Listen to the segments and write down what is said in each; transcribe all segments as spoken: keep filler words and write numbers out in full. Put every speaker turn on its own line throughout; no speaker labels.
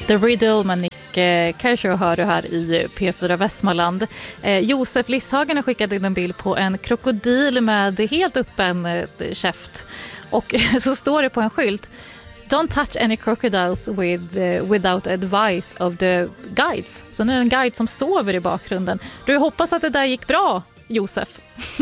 The Riddle med Nick eh, Kershaw hör du här i P fyra Västmanland. Eh, Josef Lisshagen har skickat in en bild på en krokodil med helt öppen eh, käft. Och så står det på en skylt: Don't touch any crocodiles with, uh, without advice of the guides. Sen är det en guide som sover i bakgrunden. Du hoppas att det där gick bra, Josef.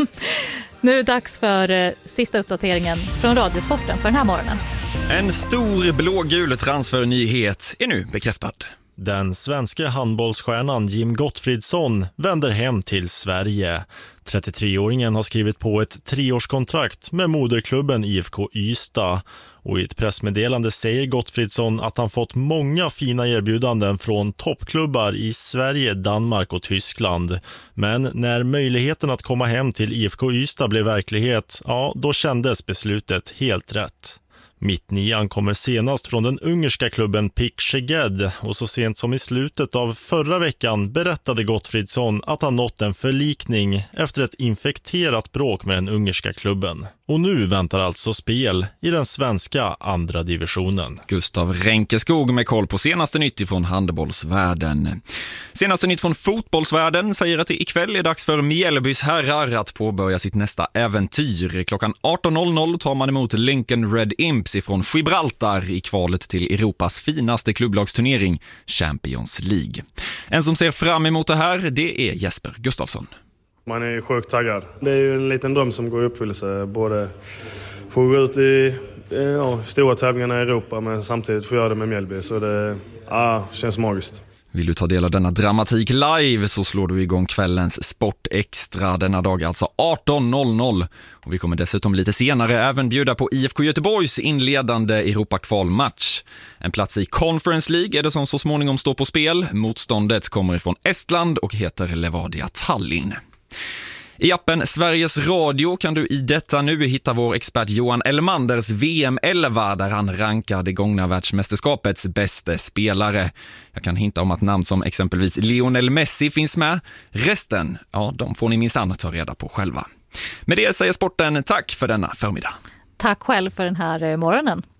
Nu är det dags för uh, sista uppdateringen från Radiosporten för den här morgonen.
En stor blågul transfernyhet är nu bekräftad.
Den svenska handbollsstjärnan Jim Gottfridsson vänder hem till Sverige. trettiotre-åringen har skrivit på ett treårskontrakt med moderklubben I F K Ystad. Och i ett pressmeddelande säger Gottfridsson att han fått många fina erbjudanden från toppklubbar i Sverige, Danmark och Tyskland. Men när möjligheten att komma hem till I F K Ystad blev verklighet, ja, då kändes beslutet helt rätt. Mittnian kommer senast från den ungerska klubben P I K Szeged och så sent som i slutet av förra veckan berättade Gottfridsson att han nått en förlikning efter ett infekterat bråk med den ungerska klubben. Och nu väntar alltså spel i den svenska andra divisionen.
Gustav Ränkeskog med koll på senaste nytt ifrån handbollsvärlden. Senaste nytt från fotbollsvärlden säger att det ikväll är dags för Mjällbys herrar att påbörja sitt nästa äventyr. Klockan arton noll noll tar man emot Lincoln Red Imps ifrån Gibraltar i kvalet till Europas finaste klubblagsturnering, Champions League. En som ser fram emot det här, det är Jesper Gustafsson.
Man är sjukt taggad. Det är ju en liten dröm som går i uppfyllelse. Både få gå ut i ja, stora tävlingarna i Europa men samtidigt få göra det med Mjällby. Så det ja, känns magiskt.
Vill du ta del av denna dramatik live så slår du igång kvällens Sport Extra denna dag, alltså arton noll noll. Och vi kommer dessutom lite senare även bjuda på I F K Göteborgs inledande Europa-kvalmatch. En plats i Conference League är det som så småningom står på spel. Motståndet kommer ifrån Estland och heter Levadia Tallinn. I appen Sveriges Radio kan du i detta nu hitta vår expert Johan Elmanders V M elva där han rankar det gångna världsmästerskapets bästa spelare. Jag kan hinta om att namn som exempelvis Lionel Messi finns med. Resten, ja, de får ni minsann ta reda på själva. Med det säger sporten tack för denna förmiddag.
Tack själv för den här morgonen.